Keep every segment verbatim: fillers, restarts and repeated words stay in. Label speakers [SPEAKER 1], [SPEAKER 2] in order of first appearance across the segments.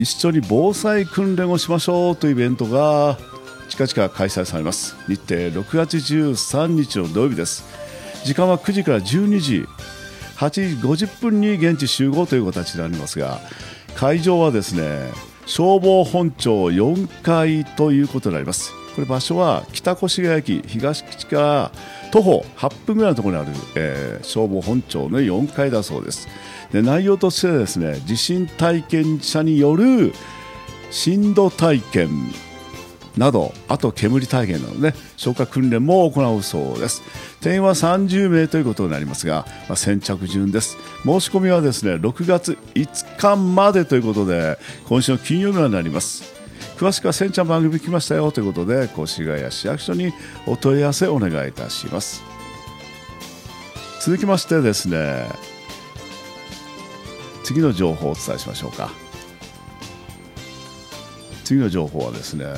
[SPEAKER 1] 一緒に防災訓練をしましょうというイベントが近々開催されます。日程ろくがつじゅうさんにちの土曜日です。時間はくじからじゅうにじ、はちじごじゅっぷんに現地集合という形になりますが、会場はですね、消防本庁よんかいということになります。これ場所は北越谷駅東口から徒歩はっぷんぐらいのところにある、えー、消防本庁のよんかいだそうです。で、内容としてですね、地震体験者による震度体験など、あと煙体験などね、消火訓練も行うそうです。定員はさんじゅうめいということになりますが、まあ、先着順です。申し込みはですね、ろくがついつかまでということで、今週の金曜日になります。詳しくはせんちゃん番組来ましたよということで、越谷市役所にお問い合わせお願いいたします。続きましてですね、次の情報をお伝えしましょうか。次の情報はですね、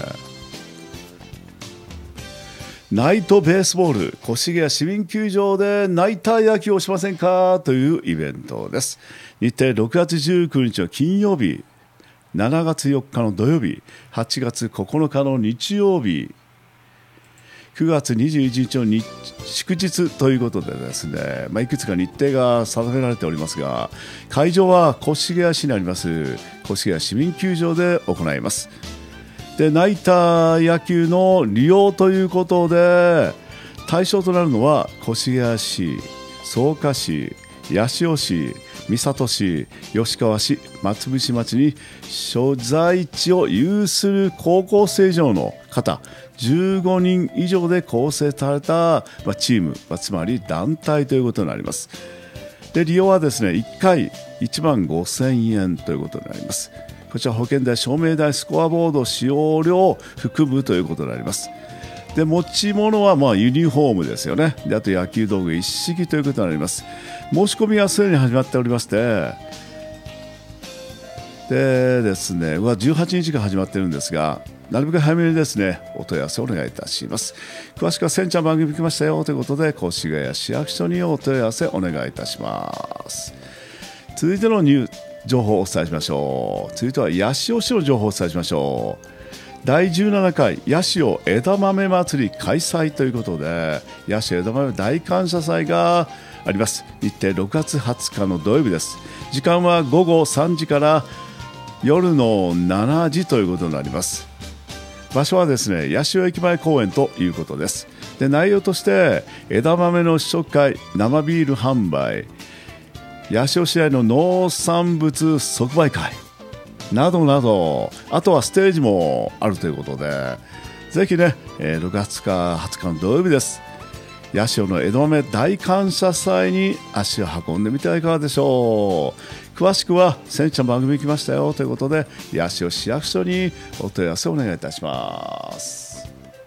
[SPEAKER 1] ナイトベースボール越谷市民球場でナイター野球をしませんかというイベントです。日程ろくがつじゅうくにちの金曜日、しちがつよっかの土曜日、はちがつここのかの日曜日、くがつにじゅういちにちの日祝日ということでですね、まあ、いくつか日程が定められておりますが、会場は越谷市にあります越谷市民球場で行います。で、ナイター野球の利用ということで対象となるのは越谷市、草加市、八潮市、三郷市、吉川市、松伏町に所在地を有する高校生以上の方じゅうごにん以上で構成されたチーム、つまり団体ということになります。で、利用はですね、いっかいいちまんごせんえんということになります。こちら保険代、照明代、スコアボード使用料含むということになります。で、持ち物はまあユニフォームですよね。で、あと野球道具一式ということになります。申し込みはすでに始まっておりまして、でですね、じゅうはちにちから始まっているんですが、なるべく早めにですね、お問い合わせをお願いいたします。詳しくはせんちゃん番組来ましたよということで、越谷市役所にお問い合わせお願いいたします。続いてのニュー情報をお伝えしましょう。続いては八潮市の情報をお伝えしましょう。だいじゅうななかい八潮枝豆祭り開催ということで、八潮枝豆大感謝祭があります。日程ろくがつはつかの土曜日です。時間はごごさんじから夜のしちじということになります。場所はですね、八潮駅前公園ということです。で、内容として枝豆の試食会、生ビール販売、八潮市内の農産物即売会などなど、あとはステージもあるということで、ぜひね、ろくがつはつかの土曜日です。八潮の枝豆大感謝祭に足を運んでみてはいかがでしょう。詳しくはせんちゃん番組来ましたよということで、八潮市役所にお問い合わせをお願いいたします。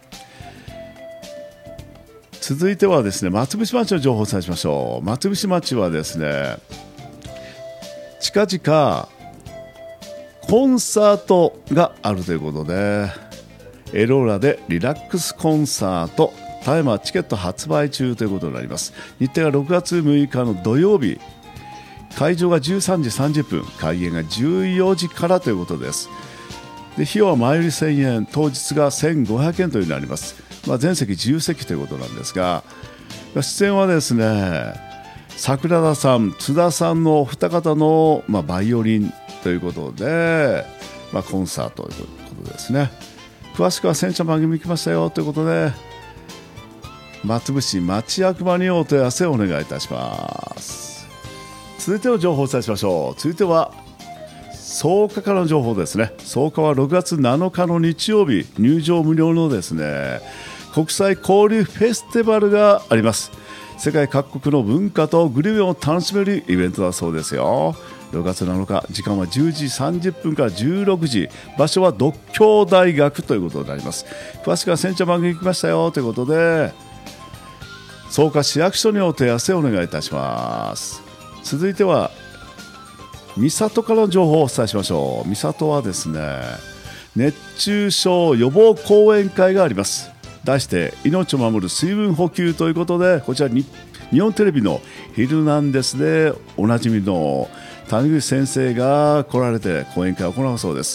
[SPEAKER 1] 続いてはですね、松伏町の情報をお伝えしましょう。松伏町はですね、近々コンサートがあるということで、エローラでリラックスコンサート、ただいまチケット発売中ということになります。日程がろくがつむいかの土曜日、会場がじゅうさんじさんじゅっぷん、開演がじゅうよじからということです。で、費用は前売りせんえん、当日がせんごひゃくえんというになります。まあ、全席自由席ということなんですが、出演はですね、桜田さん、津田さんのお二方の、まあ、バイオリンということで、まあ、コンサートということですね。詳しくはせんちゃん番組来ましたよということで、松伏町役場にお問い合わせをお願いいたします。続いての情報をお伝えしましょう。続いては草加からの情報ですね。草加はろくがつなのかの日曜日、入場無料のですね、国際交流フェスティバルがあります。世界各国の文化とグルメを楽しめるイベントだそうですよ。ろくがつなのか、時間はじゅうじさんじゅっぷんからじゅうろくじ、場所は獨協大学ということになります。詳しくはせんちゃん番組来ましたよということで、草加市役所にお問い合わせをお願いいたします。続いては三郷からの情報をお伝えしましょう。三郷はですね、熱中症予防講演会があります。題して命を守る水分補給ということで、こちらに日本テレビのヒルナンデスでおなじみの谷口先生が来られて講演会を行うそうです。